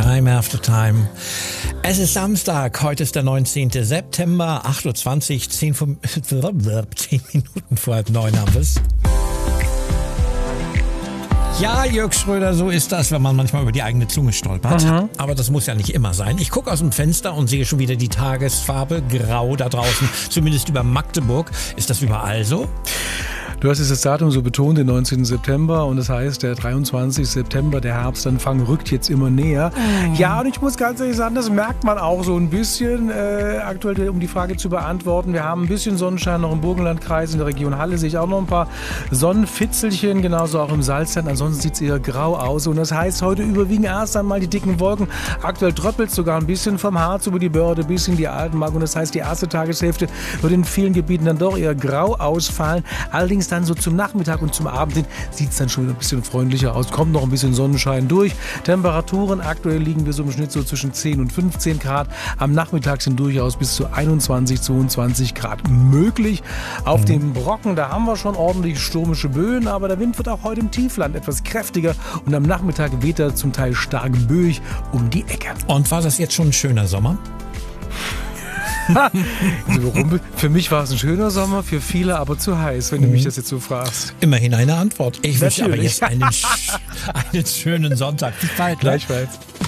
Time after time. Es ist Samstag, heute ist der 19. September, 8.20 Uhr, 10 Minuten vor 8:30 haben wir es. Ja, Jörg Schröder, so ist das, wenn man manchmal über die eigene Zunge stolpert. Aber das muss ja nicht immer sein. Ich gucke aus dem Fenster und sehe schon wieder die Tagesfarbe grau da draußen, zumindest über Magdeburg. Ist das überall so? Du hast dieses Datum so betont, den 19. September, und das heißt, der 23. September, der Herbstanfang, rückt jetzt immer näher. Ja, und ich muss ganz ehrlich sagen, das merkt man auch so ein bisschen aktuell, um die Frage zu beantworten. Wir haben ein bisschen Sonnenschein noch im Burgenlandkreis, in der Region Halle sehe ich auch noch ein paar Sonnenfitzelchen, genauso auch im Salzland. Ansonsten sieht es eher grau aus und das heißt, heute überwiegen erst einmal die dicken Wolken. Aktuell tröppelt es sogar ein bisschen vom Harz über die Börde bis in die Altenmark und das heißt, die erste Tageshälfte wird in vielen Gebieten dann doch eher grau ausfallen. Allerdings dann so zum Nachmittag und zum Abend hin sieht es dann schon wieder ein bisschen freundlicher aus. Kommt noch ein bisschen Sonnenschein durch. Temperaturen, aktuell liegen wir so im Schnitt so zwischen 10 und 15 Grad. Am Nachmittag sind durchaus bis zu 21, 22 Grad möglich. Auf dem Brocken, da haben wir schon ordentlich stürmische Böen, aber der Wind wird auch heute im Tiefland etwas kräftiger und am Nachmittag weht er zum Teil stark böig um die Ecke. Und war das jetzt schon ein schöner Sommer? Für mich war es ein schöner Sommer, für viele aber zu heiß, wenn du mich das jetzt so fragst. Immerhin eine Antwort. Ich wünsche aber jetzt einen schönen Sonntag. Bis bald. Gleichfalls.